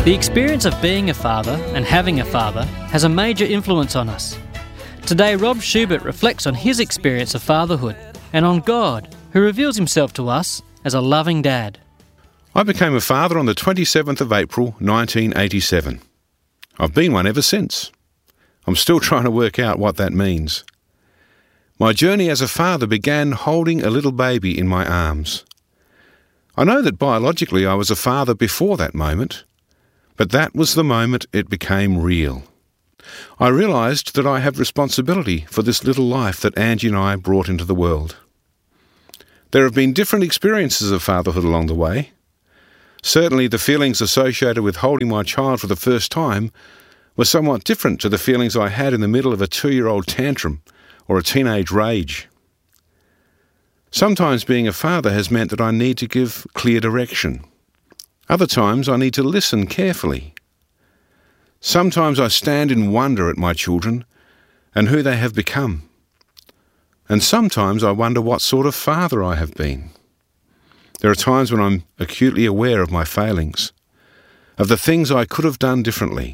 The experience of being a father and having a father has a major influence on us. Today, Rob Schubert reflects on his experience of fatherhood and on God, who reveals himself to us as a loving dad. I became a father on the 27th of April 1987. I've been one ever since. I'm still trying to work out what that means. My journey as a father began holding a little baby in my arms. I know that biologically I was a father before that moment, but that was the moment it became real. I realised that I have responsibility for this little life that Angie and I brought into the world. There have been different experiences of fatherhood along the way. Certainly the feelings associated with holding my child for the first time were somewhat different to the feelings I had in the middle of a 2-year-old tantrum or a teenage rage. Sometimes being a father has meant that I need to give clear direction. Other times I need to listen carefully. Sometimes I stand in wonder at my children and who they have become. And sometimes I wonder what sort of father I have been. There are times when I'm acutely aware of my failings, of the things I could have done differently.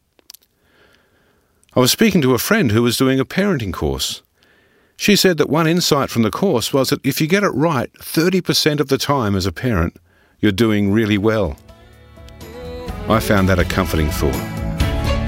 I was speaking to a friend who was doing a parenting course. She said that one insight from the course was that if you get it right 30% of the time as a parent, you're doing really well. I found that a comforting thought.